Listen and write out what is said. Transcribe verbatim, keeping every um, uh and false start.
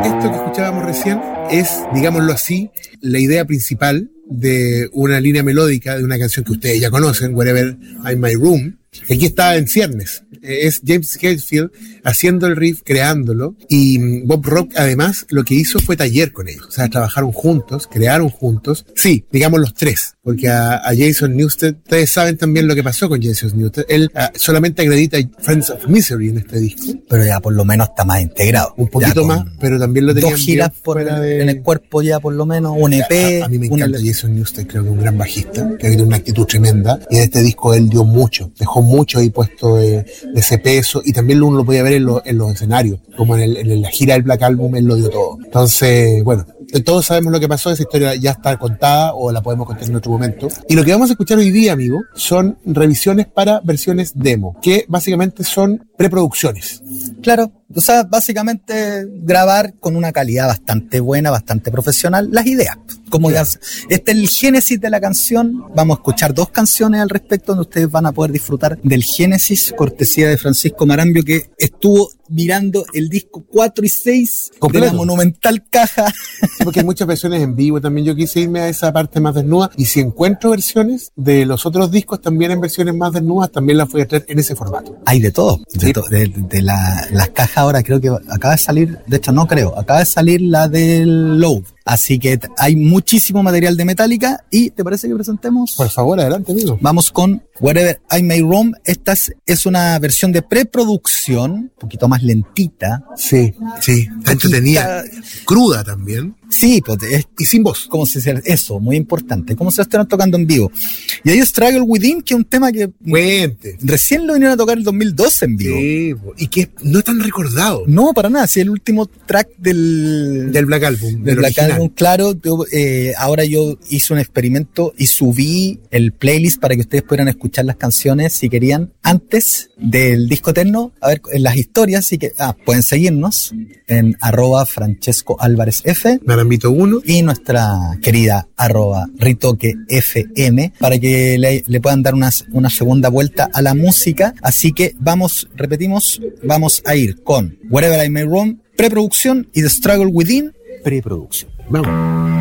Esto que escuchábamos recién es, digámoslo así, la idea principal de una línea melódica de una canción que ustedes ya conocen, Wherever I'm My Room. Aquí está en ciernes. Es James Hetfield haciendo el riff, creándolo, y Bob Rock además lo que hizo fue taller con ellos, o sea, trabajaron juntos, crearon juntos, sí, digamos los tres, porque a, a Jason Newsted, ustedes saben también lo que pasó con Jason Newsted, él a, solamente acredita Friends of Misery en este disco. Pero ya por lo menos está más integrado. Un poquito más, pero también lo tenían dos giras por el, de... en el cuerpo ya por lo menos, un E P. A, a mí me una... encanta Jason Newsted, creo que es un gran bajista, que tiene una actitud tremenda, y en este disco él dio mucho, dejó mucho ahí puesto de, de ese peso, y también uno lo podía ver en, lo, en los escenarios, como en, el, en la gira del Black Album, él lo dio todo. Entonces, bueno, todos sabemos lo que pasó, esa historia ya está contada o la podemos contar en otro momento. Y lo que vamos a escuchar hoy día, amigo, son revisiones para versiones demo, que básicamente son preproducciones. Claro, o sea, básicamente grabar con una calidad bastante buena, bastante profesional, las ideas. Como claro. ya, este es el génesis de la canción. Vamos a escuchar dos canciones al respecto donde ustedes van a poder disfrutar del génesis, cortesía de Francisco Marambio, que estuvo mirando el disco cuatro y seis completo, de la monumental caja. Sí, porque hay muchas versiones en vivo también. Yo quise irme a esa parte más desnuda, y si encuentro versiones de los otros discos también en versiones más desnudas, también las voy a traer en ese formato. Hay de todo, de, sí. to, de, de la, las cajas ahora creo que acaba de salir, de hecho no creo, acaba de salir la del Load. Así que hay muchísimo material de Metallica, y ¿te parece que presentemos? Por favor, adelante, amigo. Vamos con Wherever I May Roam. Esta es, es una versión de preproducción, un poquito más lentita. Sí, sí, entretenida, cruda también. Sí, pues es, y sin voz. Como si se, eso, muy importante, como se lo están tocando en vivo. Y hay Struggle Within, que es un tema que Cuente. recién lo vinieron a tocar el dos mil doce en vivo. Sí, y que no es tan recordado. No, para nada, si es el último track del... Del Black Album. Del, del Black original. Album, claro. Yo, eh, ahora yo hice un experimento y subí el playlist para que ustedes pudieran escuchar las canciones, si querían, antes del disco eterno, a ver, en las historias, así que, ah, pueden seguirnos en arroba Francesco Álvarez F. Marambito uno. Y nuestra querida arroba Ritoque F M, para que le, le puedan dar una, una segunda vuelta a la música. Así que vamos, repetimos, vamos a ir con Wherever I May Roam, preproducción, y The Struggle Within, preproducción. Vamos.